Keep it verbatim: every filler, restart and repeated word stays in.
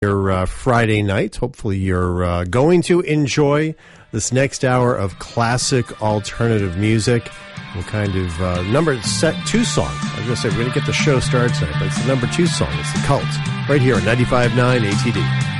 Your uh, Friday night. Hopefully you're uh, going to enjoy this next hour of classic alternative music. We'll kind of uh, number set two song. I was going to say we're going to get the show started tonight, but it's the number two song. It's The Cult right here on ninety-five point nine A T D.